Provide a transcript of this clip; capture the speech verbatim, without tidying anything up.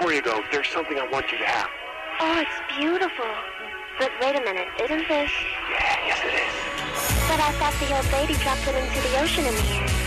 before you go, there's something I want you to have. Oh, it's beautiful. But wait a minute, isn't this? Yeah, yes it is. But I thought the old lady dropped it into the ocean in the end.